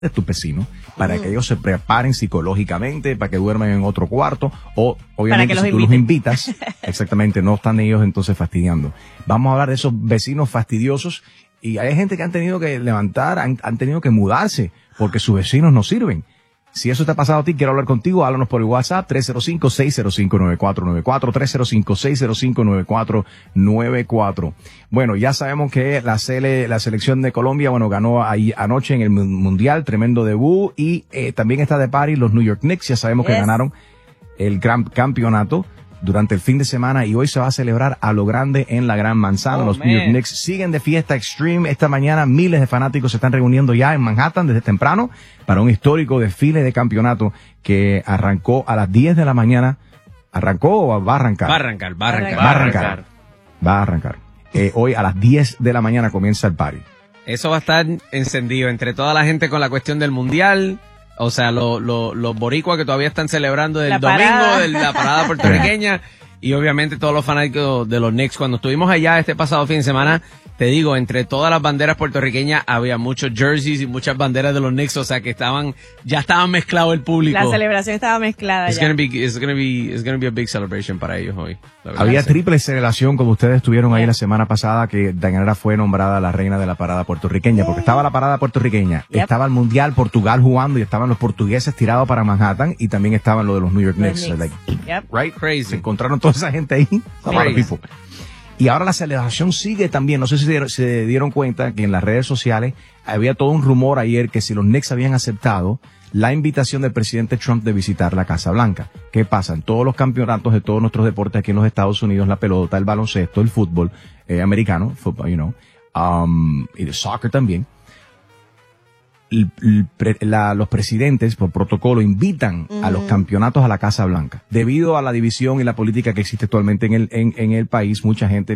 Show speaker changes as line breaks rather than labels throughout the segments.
de tus vecinos para que ellos se preparen psicológicamente, para que duerman en otro cuarto, o obviamente si tú los invitas, exactamente, no están ellos entonces fastidiando. Vamos a hablar de esos vecinos fastidiosos, y hay gente que han tenido que levantar, han tenido que mudarse porque sus vecinos no sirven. Si eso te ha pasado a ti, quiero hablar contigo, háblanos por el WhatsApp, 305-605-9494, 305-605-9494. Bueno, ya sabemos que la selección de Colombia, bueno, ganó ahí anoche en el Mundial, tremendo debut, y también está de party los New York Knicks, ya sabemos que ganaron el gran campeonato durante el fin de semana, y hoy se va a celebrar a lo grande en la Gran Manzana. Los New York Knicks siguen de fiesta extreme. Esta mañana miles de fanáticos se están reuniendo ya en Manhattan desde temprano para un histórico desfile de campeonato que arrancó a las 10 de la mañana. ¿Arrancó o va a arrancar?
Va a arrancar.
Hoy a las 10 de la mañana comienza el party.
Eso va a estar encendido entre toda la gente con la cuestión del Mundial. O sea, los boricuas que todavía están celebrando el domingo de la parada puertorriqueña, y obviamente todos los fanáticos de los Knicks. Cuando estuvimos allá este pasado fin de semana, te digo, entre todas las banderas puertorriqueñas había muchos jerseys y muchas banderas de los Knicks, o sea que ya estaban mezclados el público.
La celebración estaba mezclada
It's gonna be a big celebration para ellos hoy.
Había triple celebración, como ustedes estuvieron ahí la semana pasada, que Dayanara fue nombrada la reina de la parada puertorriqueña, porque estaba la parada puertorriqueña, estaba el Mundial, Portugal jugando, y estaban los portugueses tirados para Manhattan, y también estaban los de los New York Knicks. Right?
Crazy.
Se encontraron toda esa gente ahí. Y ahora la celebración sigue también. No sé si se dieron cuenta que en las redes sociales había todo un rumor ayer que si los Knicks habían aceptado la invitación del presidente Trump de visitar la Casa Blanca. ¿Qué pasa? En todos los campeonatos de todos nuestros deportes aquí en los Estados Unidos, la pelota, el baloncesto, el fútbol americano, football, y el soccer también, los presidentes por protocolo invitan a los campeonatos a la Casa Blanca. Debido a la división y la política que existe actualmente en el país, mucha gente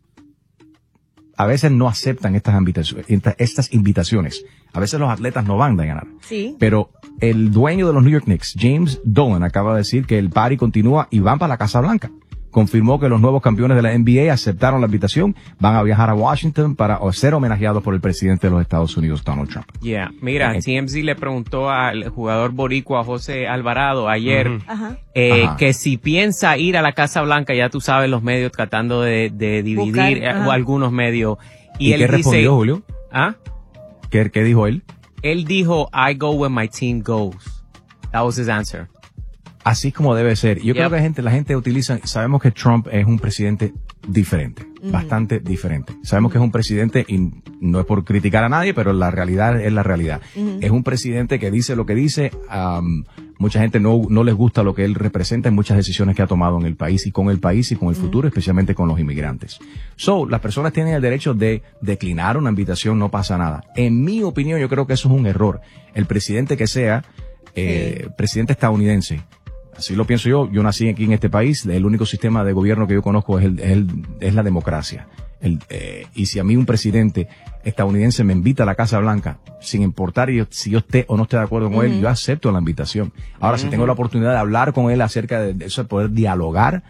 a veces no aceptan estas invitaciones. A veces los atletas no van a ganar.
Sí.
Pero el dueño de los New York Knicks, James Dolan, acaba de decir que el party continúa y van para la Casa Blanca. Confirmó que los nuevos campeones de la NBA aceptaron la invitación, van a viajar a Washington para ser homenajeados por el presidente de los Estados Unidos, Donald Trump.
Mira, TMZ le preguntó al jugador boricua José Alvarado ayer que si piensa ir a la Casa Blanca, ya tú sabes, los medios tratando de dividir o algunos medios.
¿Y
él
qué respondió, Julio? ¿Qué dijo él?
Él dijo, I go where my team goes. That was his answer.
Así como debe ser. Yo creo que la gente utiliza, sabemos que Trump es un presidente diferente, bastante diferente. Sabemos que es un presidente, y no es por criticar a nadie, pero la realidad es la realidad. Es un presidente que dice lo que dice, mucha gente no les gusta lo que él representa en muchas decisiones que ha tomado en el país y con el futuro, especialmente con los inmigrantes. Las personas tienen el derecho de declinar una invitación, no pasa nada. En mi opinión, yo creo que eso es un error. El presidente que sea, presidente estadounidense, así lo pienso yo nací aquí en este país, el único sistema de gobierno que yo conozco es la democracia. Y si a mí un presidente estadounidense me invita a la Casa Blanca, sin importar si yo esté o no esté de acuerdo con él, yo acepto la invitación. Ahora, si tengo la oportunidad de hablar con él acerca de eso, de poder dialogar,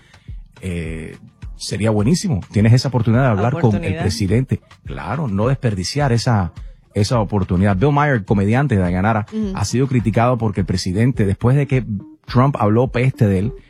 sería buenísimo. Tienes esa oportunidad de hablar con el presidente. Claro, no desperdiciar esa oportunidad. Bill Maher, comediante de Dayanara, ha sido criticado porque el presidente, después de que Trump habló peste de él,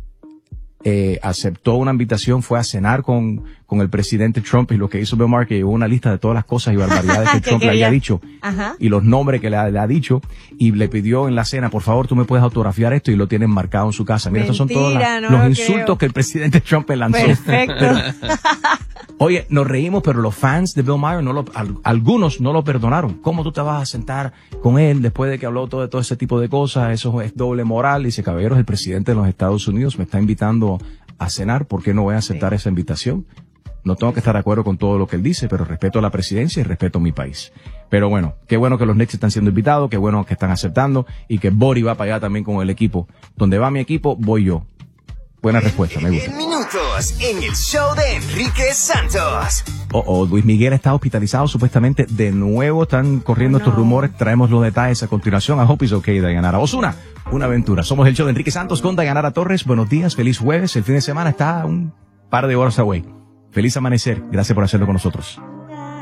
aceptó una invitación, fue a cenar con el presidente Trump, y lo que hizo Bill Maher, que llevó una lista de todas las cosas y barbaridades que Trump le había dicho, y los nombres que le ha dicho, y le pidió en la cena, por favor, tú me puedes autografiar esto, y lo tienen marcado en su casa. Mira, estos son todos los insultos que el presidente Trump le lanzó.
Perfecto.
Oye, nos reímos, pero los fans de Bill Maher, algunos no lo perdonaron. ¿Cómo tú te vas a sentar con él después de que habló todo ese tipo de cosas? Eso es doble moral. Dice, caballeros, el presidente de los Estados Unidos me está invitando a cenar, ¿por qué no voy a aceptar esa invitación? No tengo que estar de acuerdo con todo lo que él dice, pero respeto a la presidencia y respeto a mi país. Pero bueno, qué bueno que los Knicks están siendo invitados, qué bueno que están aceptando, y que Bori va para allá también con el equipo. Donde va mi equipo, voy yo. Buena respuesta, me gusta.
10 minutos en el show de Enrique Santos.
Luis Miguel está hospitalizado supuestamente de nuevo. Están corriendo estos rumores. Traemos los detalles a continuación. I hope it's okay, Dayanara. Ozuna, una aventura. Somos el show de Enrique Santos con Dayanara Torres. Buenos días, feliz jueves. El fin de semana está un par de horas away. Feliz amanecer. Gracias por hacerlo con nosotros.